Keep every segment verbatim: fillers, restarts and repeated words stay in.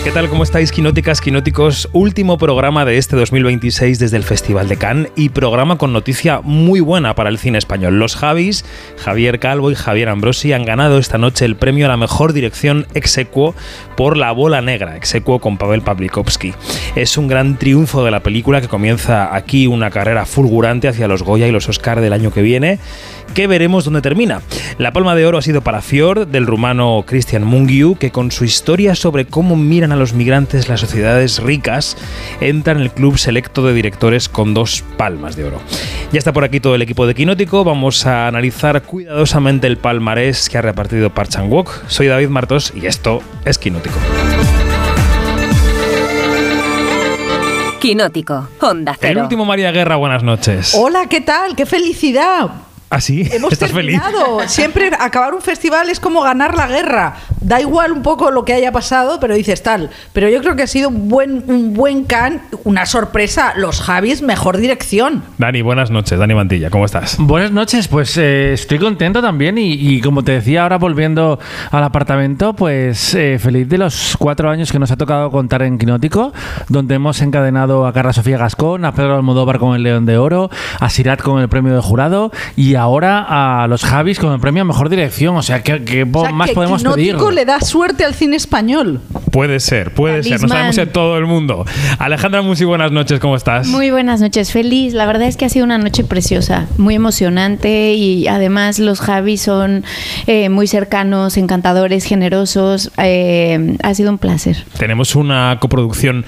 ¿Qué tal? ¿Cómo estáis, quinóticas, quinóticos? Último programa de este dos mil veintiséis desde el Festival de Cannes y programa con noticia muy buena para el cine español. Los Javis, Javier Calvo y Javier Ambrosi, han ganado esta noche el premio a la mejor dirección ex aequo por La Bola Negra, ex aequo con Pavel Pawlikowski. Es un gran triunfo de la película que comienza aquí una carrera fulgurante hacia los Goya y los Oscar del año que viene, que veremos dónde termina. La Palma de Oro ha sido para Fjord, del rumano Cristian Mungiu, que con su historia sobre cómo miran a los migrantes las sociedades ricas, entra en el club selecto de directores con dos Palmas de Oro. Ya está por aquí todo el equipo de Quinótico. Vamos a analizar cuidadosamente el palmarés que ha repartido Park Chan-wook. Soy David Martos y esto es Quinótico. Quinótico, Onda Cero. El último María Guerra, buenas noches. Hola, ¿qué tal? ¡Qué felicidad! ¿Ah, sí? Hemos ¿Estás terminado. feliz? Siempre acabar un festival es como ganar la guerra. Da igual un poco lo que haya pasado, pero dices tal. Pero yo creo que ha sido un buen, un buen Cannes, una sorpresa. Los Javis, mejor dirección. Dani, buenas noches. Dani Mantilla, ¿cómo estás? Buenas noches, pues eh, estoy contento también y, y como te decía ahora volviendo al apartamento, pues eh, feliz de los cuatro años que nos ha tocado contar en Quinótico, donde hemos encadenado a Carla Sofía Gascón, a Pedro Almodóvar con el León de Oro, a Sirat con el premio de jurado y ahora a los Javis con el premio a mejor dirección. O sea, ¿qué, qué O sea, más que podemos pedir? Quinótico le da suerte al cine español. Puede ser, puede ser. No sabemos en todo el mundo. Alejandra Musi, buenas noches, ¿cómo estás? Muy buenas noches, feliz. La verdad es que ha sido una noche preciosa, muy emocionante y además los Javis son eh, muy cercanos, encantadores, generosos. Eh, ha sido un placer. Tenemos una coproducción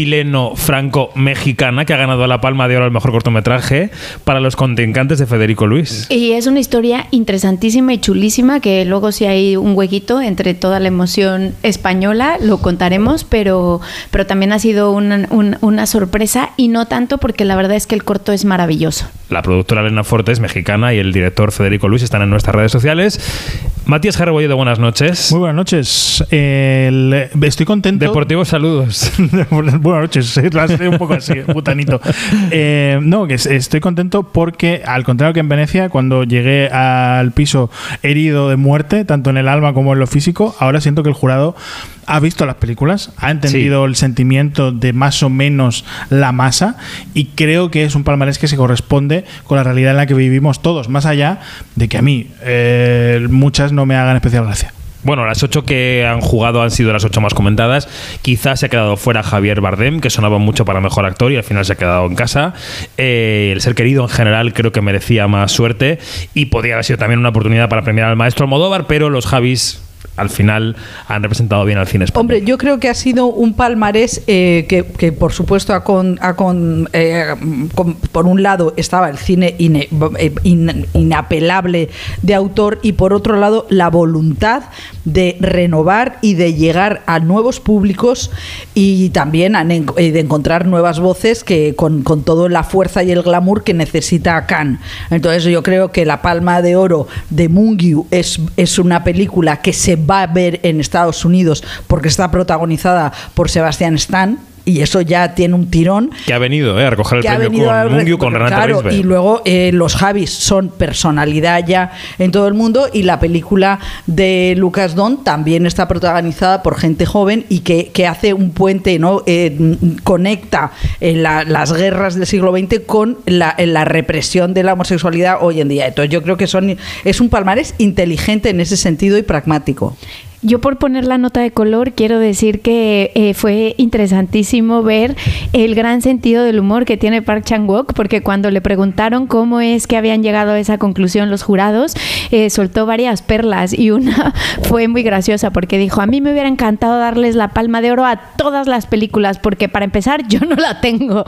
chileno-franco-mexicana que ha ganado la Palma de Oro al mejor cortometraje para Los contrincantes de Federico Luis. Y es una historia interesantísima y chulísima que luego si hay un huequito entre toda la emoción española lo contaremos, pero, pero también ha sido una, una, una sorpresa y no tanto porque la verdad es que el corto es maravilloso. La productora Elena Forte es mexicana y el director Federico Luis están en nuestras redes sociales. Matías Jarrebolledo, buenas noches. Muy buenas noches. El, estoy contento. Deportivos, saludos. Buenas noches. Un poco así, putanito. Eh, no, que estoy contento porque, al contrario que en Venecia, cuando llegué al piso herido de muerte, tanto en el alma como en lo físico, ahora siento que el jurado ha visto las películas, ha entendido sí. el sentimiento de más o menos la masa y creo que es un palmarés que se corresponde con la realidad en la que vivimos todos, más allá de que a mí eh, muchas no me hagan especial gracia. Bueno, las ocho que han jugado han sido las ocho más comentadas. Quizás se ha quedado fuera Javier Bardem, que sonaba mucho para mejor actor y al final se ha quedado en casa. Eh, el ser querido en general creo que merecía más suerte y podría haber sido también una oportunidad para premiar al maestro Almodóvar, pero los Javis al final han representado bien al cine español. Hombre, yo creo que ha sido un palmarés eh, que, que por supuesto ha con, ha con, eh, con, por un lado estaba el cine ine, in, inapelable de autor y por otro lado la voluntad de renovar y de llegar a nuevos públicos y también a, de encontrar nuevas voces que con, con toda la fuerza y el glamour que necesita Cannes. Entonces yo creo que la Palma de Oro de Mungiu es, es una película que se va a ver en Estados Unidos porque está protagonizada por Sebastián Stan y eso ya tiene un tirón. Que ha venido eh, a recoger el premio con Mungiu, con Renata claro, Risberg. Y luego eh, los Javis son personalidad ya en todo el mundo y la película de Lucas Don también está protagonizada por gente joven y que, que hace un puente, ¿no? Eh, conecta eh, la, las guerras del siglo veinte con la, la represión de la homosexualidad hoy en día. Entonces yo creo que son, es un palmarés inteligente en ese sentido y pragmático. Yo por poner la nota de color quiero decir que eh, fue interesantísimo ver el gran sentido del humor que tiene Park Chan-wook, porque cuando le preguntaron cómo es que habían llegado a esa conclusión los jurados, eh, soltó varias perlas y una fue muy graciosa porque dijo, a mí me hubiera encantado darles la Palma de Oro a todas las películas porque para empezar yo no la tengo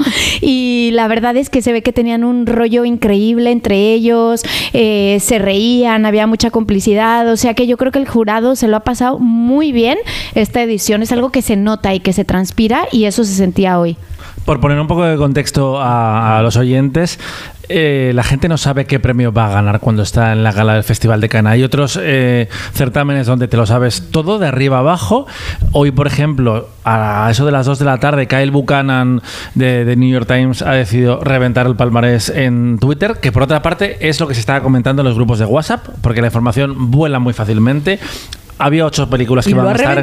y la verdad es que se ve que tenían un rollo increíble entre ellos, eh, se reían, había mucha complicidad, o sea que yo creo que el jurado se lo ha pasado muy bien esta edición, es algo que se nota y que se transpira y eso se sentía hoy. Por poner un poco de contexto a, a los oyentes, eh, la gente no sabe qué premio va a ganar cuando está en la gala del Festival de Cannes. Hay otros eh, certámenes donde te lo sabes todo de arriba abajo. Hoy, por ejemplo, a eso de las dos de la tarde, Kyle Buchanan de, de New York Times ha decidido reventar el palmarés en Twitter, que por otra parte es lo que se estaba comentando en los grupos de WhatsApp, porque la información vuela muy fácilmente. Había ocho películas que iban a estar